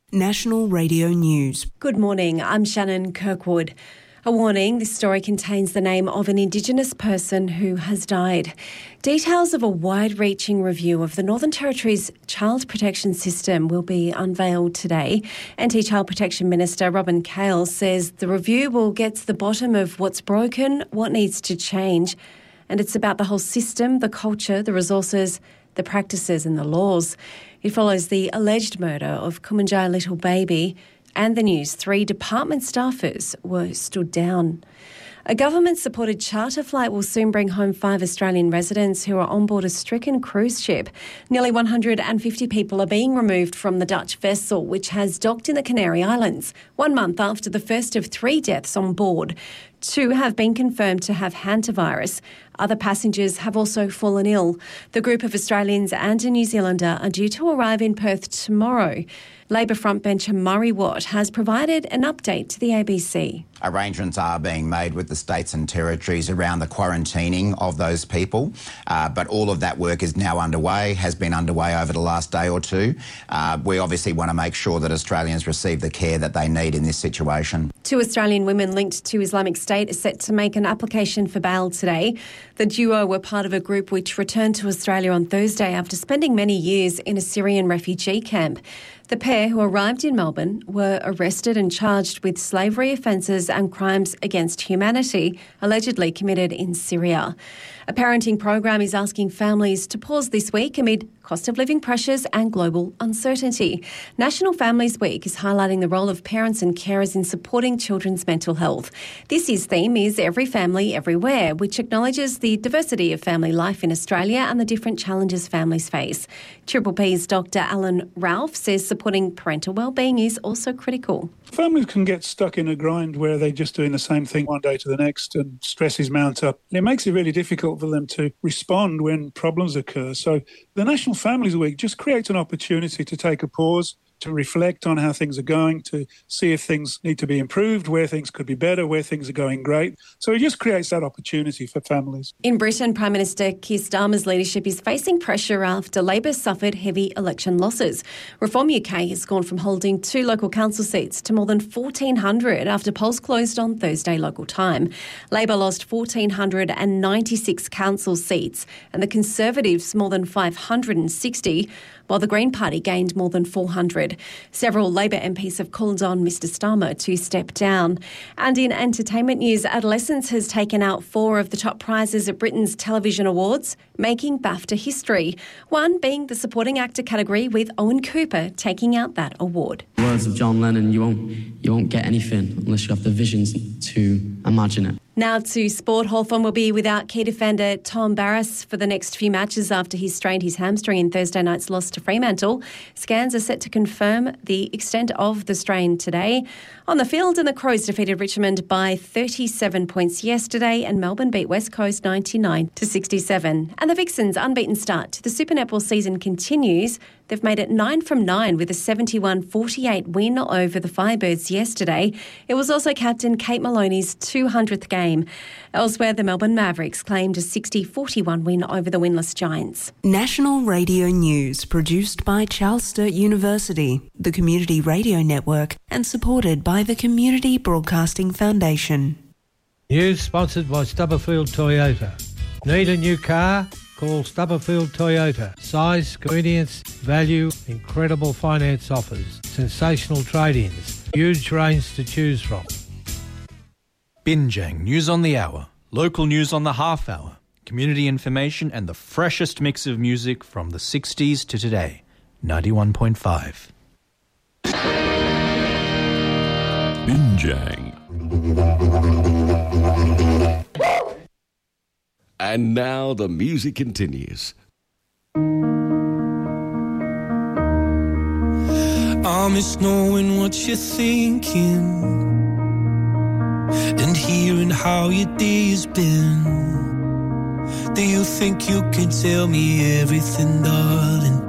National Radio News. Good morning, I'm Shannon Kirkwood. A warning, this story contains the name of an Indigenous person who has died. Details of a wide-reaching review of the Northern Territory's child protection system will be unveiled today. Anti-Child Protection Minister Robin Cale says the review will get to the bottom of what's broken, what needs to change, and it's about the whole system, the culture, the resources, the practices and the laws. It follows the alleged murder of Kumanjai Little Baby and the news 3 department staffers were stood down. A government-supported charter flight will soon bring home 5 Australian residents who are on board a stricken cruise ship. Nearly 150 people are being removed from the Dutch vessel, which has docked in the Canary Islands, 1 month after the first of 3 deaths on board. 2 have been confirmed to have hantavirus. Other passengers have also fallen ill. The group of Australians and a New Zealander are due to arrive in Perth tomorrow. Labor frontbencher Murray Watt has provided an update to the ABC. Arrangements are being made with the states and territories around the quarantining of those people, but all of that work is now underway, has been underway over the last day or two. We obviously want to make sure that Australians receive the care that they need in this situation. 2 Australian women linked to Islamic State are set to make an application for bail today. The duo were part of a group which returned to Australia on Thursday after spending many years in a Syrian refugee camp. The pair, who arrived in Melbourne, were arrested and charged with slavery offences and crimes against humanity allegedly committed in Syria. A parenting program is asking families to pause this week amid cost of living pressures and global uncertainty. National Families Week is highlighting the role of parents and carers in supporting children's mental health. This year's theme is Every Family, Everywhere, which acknowledges the diversity of family life in Australia and the different challenges families face. Triple P's Dr. Alan Ralph says supporting parental wellbeing is also critical. Families can get stuck in a grind where they're just doing the same thing one day to the next and stresses mount up. And it makes it really difficult for them to respond when problems occur. So the National Families Week just creates an opportunity to take a pause, to reflect on how things are going, to see if things need to be improved, where things could be better, where things are going great. So it just creates that opportunity for families. In Britain, Prime Minister Keir Starmer's leadership is facing pressure after Labor suffered heavy election losses. Reform UK has gone from holding 2 local council seats to more than 1,400 after polls closed on Thursday local time. Labor lost 1,496 council seats and the Conservatives more than 560, while the Green Party gained more than 400. Several Labor MPs have called on Mr Starmer to step down. And in entertainment news, Adolescence has taken out 4 of the top prizes at Britain's Television Awards, making BAFTA history. One being the supporting actor category, with Owen Cooper taking out that award. Words of John Lennon, you won't get anything unless you have the visions to imagine it. Now to sport. Hawthorn will be without key defender Tom Barrass for the next few matches after he strained his hamstring in Thursday night's loss to Fremantle. Scans are set to confirm the extent of the strain today. On the field, and the Crows defeated Richmond by 37 points yesterday, and Melbourne beat West Coast 99-67. And the Vixens' unbeaten start to the Super Netball season continues. They've made it 9 from 9 with a 71-48 win over the Firebirds yesterday. It was also captain Kate Maloney's 200th game. Elsewhere, the Melbourne Mavericks claimed a 60-41 win over the winless Giants. National Radio News, produced by Charles Sturt University, the Community Radio Network, and supported by the Community Broadcasting Foundation. News sponsored by Stubberfield Toyota. Need a new car? Call Stubberfield Toyota. Size, convenience, value, incredible finance offers, sensational trade-ins, huge range to choose from. Binjang News on the Hour, local news on the half hour, community information and the freshest mix of music from the 60s to today. 91.5. Binjang. And now the music continues. I miss knowing what you're thinking and hearing how your day has been. Do you think you can tell me everything, darling?